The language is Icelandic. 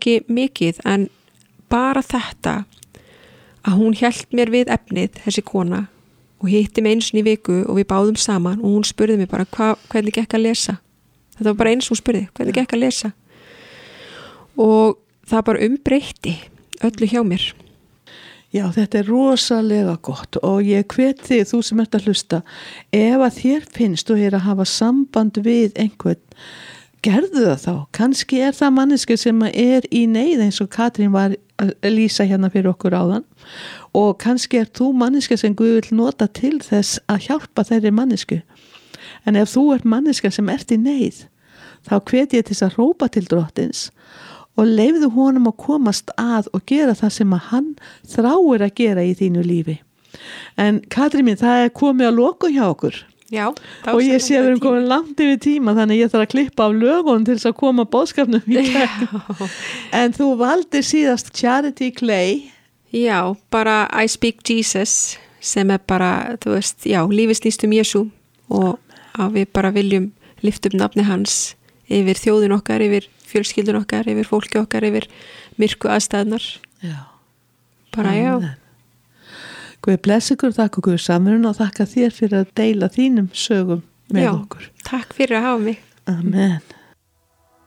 ekki mikið en bara þetta að hún hélt mér við efnið, þessi kona og hitti mig einu sinni í viku og við báðum saman og hún spurði mig bara hvernig gekk að lesa. Þetta var bara eins og hún spurði, hvernig gekk að lesa? Og það bara umbreytti öllu hjá mér. Já, þetta rosalega gott og ég hvet þig, þú sem ert að hlusta, ef að þér finnst og að hafa samband við einhvern, gerðu það þá. Kannski það manneskja sem í neyð eins og Katrín var að lýsa hérna fyrir okkur áðan og kannski þú manneskja sem Guð vill nota til þess að hjálpa þeirri mannesku. En ef þú ert manneskja sem ert í neyð, þá hvet ég til þess að hrópa til Drottins og leyfðu honum að komast að og gera það sem að hann þráir að gera í þínu lífi. En Katrín mín, það komið að lokum hjá okkur. Já. Og ég sé að við erum komin langt yfir tíma, þannig ég þarf að klippa af lögunum til þess að koma bóðskapnum í gegn. En þú valdir síðast Charity Clay. Já, bara I Speak Jesus, sem bara, þú veist, já, lífið snýst Jesú og að við bara viljum lyfta upp nafni hans yfir þjóðin okkar, yfir fjölskyldun okkar, yfir fólki okkar, yfir myrku aðstæðnar. Já. Bara já. Guð bless ykkur, þakka okkur samverun og þakka þér fyrir að deila þínum sögum með okkur. Takk fyrir að hafa mig. Amen.